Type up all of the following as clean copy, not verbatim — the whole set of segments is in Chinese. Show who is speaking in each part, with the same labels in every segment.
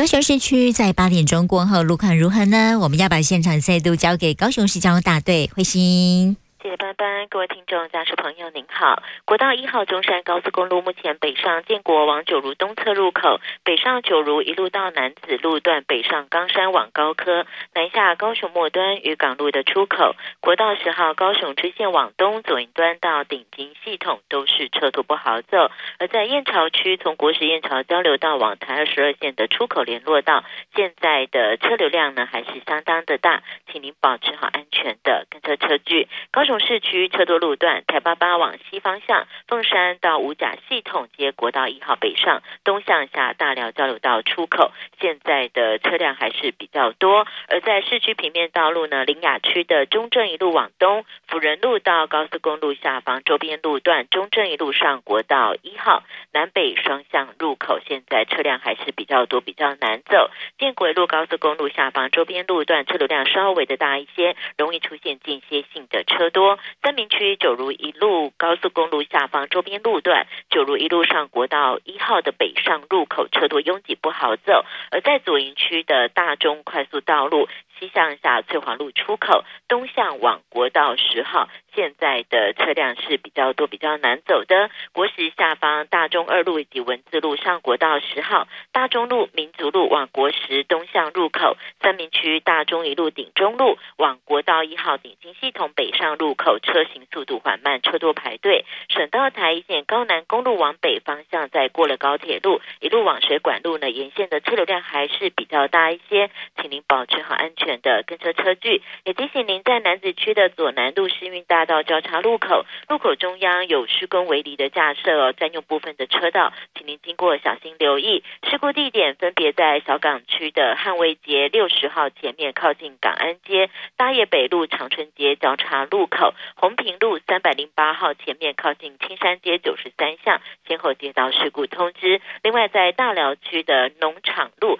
Speaker 1: 高雄市区在8点钟过后路况如何呢？我们要把现场再度交给高雄市交通大队慧欣。
Speaker 2: 谢谢班班，各位听众、驾驶朋友您好。国道1号中山高速公路目前北上建国往九如东侧入口，北上九如一路到楠梓路段，北上冈山往高科，南下高雄末端渔港路的出口。国道10号高雄支线往东左营端到顶金系统都是车多不好走，而在燕巢区从国十燕巢交流道往台22线的出口联络道，现在的车流量呢还是相当的大，请您保持好安全的跟车车距。高雄市区车多路段，台88往西方向，凤山到五甲系统接国道1号北上，东向下大寮交流道出口，现在的车辆还是比较多。而在市区平面道路呢，苓雅区的中正一路往东，辅仁路到高速公路下方周边路段，中正一路上国道1号南北双向入口，现在车辆还是比较多，比较难走。建国路高速公路下方周边路段车流量稍微的大一些，容易出现间歇性的车多。三民区九如一路高速公路下方周边路段，九如一路上国道1号的北上入口车多拥挤不好走，而在左营区的大中快速道路西向下翠华路出口，东向往国道10号，现在的车辆是比较多，比较难走的。国十下方大中2路以及文字路上国道10号，大中路民族路往国十东向入口，三民区大中一路顶中路往国道1号顶金系统北上入口，车行速度缓慢，车多排队。省道台一线高南公路往北方向，在过了高铁路一路往水管路呢，沿线的车流量还是比较大一些，请您保持好安全的跟车车距。也提醒您在楠梓区的左南路市运大道交叉路口，路口中央有施工围篱的架设占用部分的车道，请您经过小心留意。事故地点分别在小港区的捍卫街60号前面靠近港安街，大业北路长春街交叉路口，红平路308号前面靠近青山街93巷，先后接到事故通知。另外在大寮区的农场路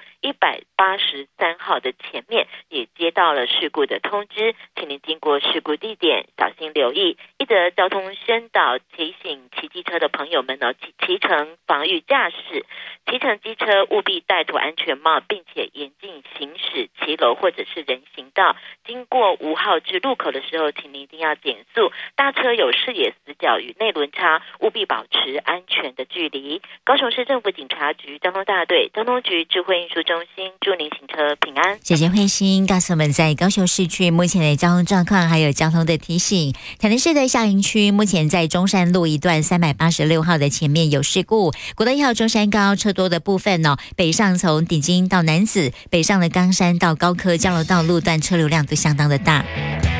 Speaker 2: 183号的前面也接到了事故的通知，请您经过事故地点小心留意。一则交通宣导提醒骑机车的朋友们骑乘防御驾驶，骑乘机车务必戴妥安全帽，并且严禁行驶骑楼或者是人行道。经过5号至路口的时候，请您一定要减速，大车有视野死角与内轮差，务必保持安全的距离。高雄市政府警察局交通大队交通局智慧运输中心祝您行车平安。
Speaker 1: 谢谢慧欣告诉我们在高雄市区目前的交通状况还有交通的提醒。台南市的下营区目前在中山路一段386号的前面有事故，国道1号中山高车多的部分北上从顶金到楠梓，北上的冈山到高科交流道路段车流量都相当的大。